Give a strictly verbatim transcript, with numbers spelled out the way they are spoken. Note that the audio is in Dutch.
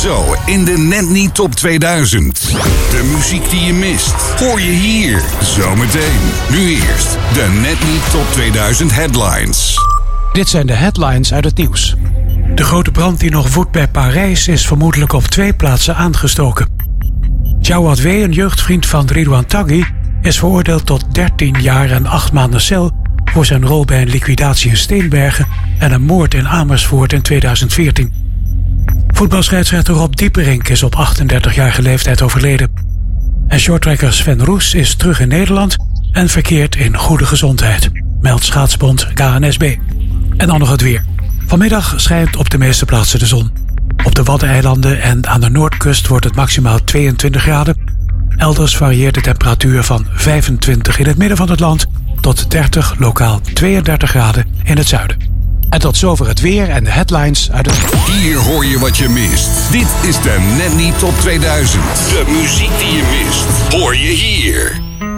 Zo in de Net Niet Top tweeduizend. De muziek die je mist, hoor je hier. Zometeen. Nu eerst de Net Niet Top tweeduizend headlines. Dit zijn de headlines uit het nieuws. De grote brand die nog woedt bij Parijs is vermoedelijk op twee plaatsen aangestoken. Jawad W., een jeugdvriend van Ridouan Taghi, is veroordeeld tot dertien jaar en acht maanden cel voor zijn rol bij een liquidatie in Steenbergen en een moord in Amersfoort in tweeduizend veertien. Voetbalscheidsrechter Rob Dieperink is op achtendertigjarige leeftijd overleden. En shorttrekker Sven Roes is terug in Nederland en verkeert in goede gezondheid, meldt schaatsbond K N S B. En dan nog het weer. Vanmiddag schijnt op de meeste plaatsen de zon. Op de Waddeneilanden en aan de noordkust wordt het maximaal tweeëntwintig graden. Elders varieert de temperatuur van vijfentwintig in het midden van het land tot dertig, lokaal tweeëndertig graden in het zuiden. En tot zover het weer en de headlines uit het... Hier hoor je wat je mist. Dit is de Net Niet Top tweeduizend. De muziek die je mist, hoor je hier.